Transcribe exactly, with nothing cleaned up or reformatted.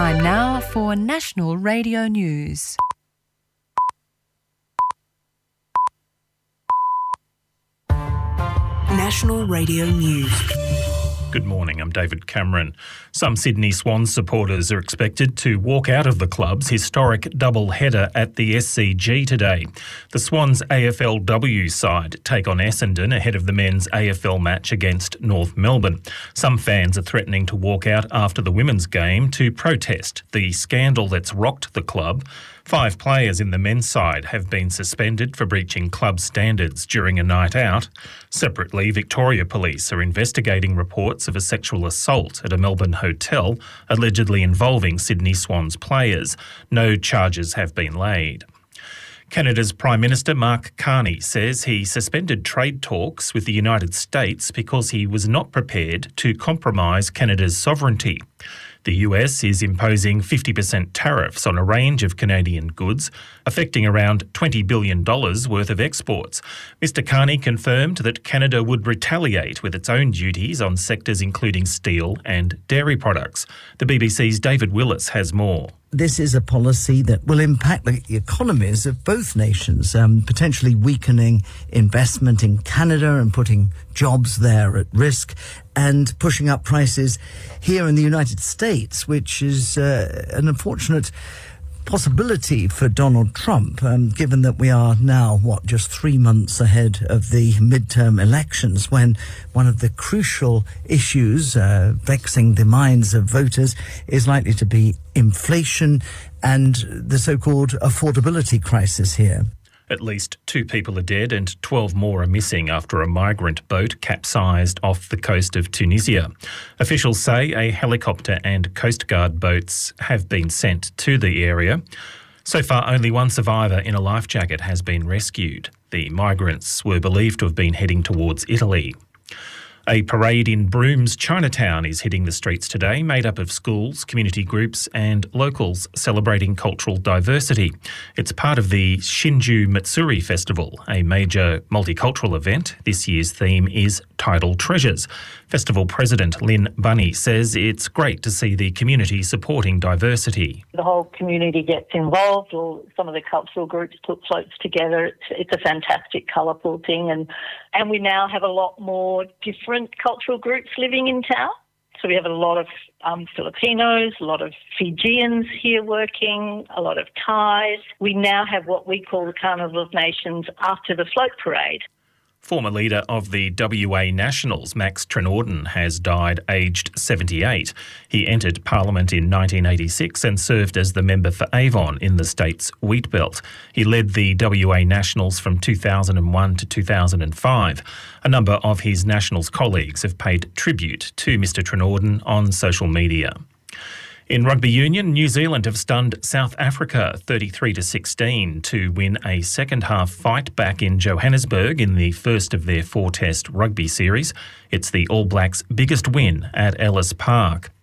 Time now for National Radio News. National Radio News. Good morning, I'm David Cameron. Some Sydney Swans supporters are expected to walk out of the club's historic double-header at the S C G today. The Swans A F L W side take on Essendon ahead of the men's A F L match against North Melbourne. Some fans are threatening to walk out after the women's game to protest the scandal that's rocked the club. Five players in the men's side have been suspended for breaching club standards during a night out. Separately, Victoria Police are investigating reports of a sexual assault at a Melbourne hotel allegedly involving Sydney Swans players. No charges have been laid. Canada's Prime Minister Mark Carney says he suspended trade talks with the United States because he was not prepared to compromise Canada's sovereignty. The U S is imposing fifty percent tariffs on a range of Canadian goods, affecting around twenty billion dollars worth of exports. Mister Carney confirmed that Canada would retaliate with its own duties on sectors including steel and dairy products. The B B C's David Willis has more. This is a policy that will impact the economies of both nations, um, potentially weakening investment in Canada and putting jobs there at risk, and pushing up prices here in the United States, which is uh, an unfortunate possibility for Donald Trump, um, given that we are now, what, just three months ahead of the midterm elections, when one of the crucial issues uh, vexing the minds of voters is likely to be inflation and the so-called affordability crisis here. At least two people are dead and twelve more are missing after a migrant boat capsized off the coast of Tunisia. Officials say a helicopter and Coast Guard boats have been sent to the area. So far, only one survivor in a life jacket has been rescued. The migrants were believed to have been heading towards Italy. A parade in Broom's Chinatown is hitting the streets today, made up of schools, community groups and locals celebrating cultural diversity. It's part of the Shinju Matsuri Festival, a major multicultural event. This year's theme is Tidal Treasures. Festival President Lynn Bunny says it's great to see the community supporting diversity. The whole community gets involved, or some of the cultural groups put floats together. It's, it's a fantastic, colourful thing, and, and we now have a lot more different cultural groups living in town. So we have a lot of um, Filipinos, a lot of Fijians here working, a lot of Thais. We now have what we call the Carnival of Nations after the float parade. Former leader of the W A Nationals, Max Trenorden, has died aged seventy-eight. He entered Parliament in nineteen eighty-six and served as the member for Avon in the state's wheat belt. He led the W A Nationals from two thousand one to two thousand five. A number of his Nationals colleagues have paid tribute to Mister Trenorden on social media. In rugby union, New Zealand have stunned South Africa thirty-three to sixteen to win a second-half fight back in Johannesburg in the first of their four-test rugby series. It's the All Blacks' biggest win at Ellis Park.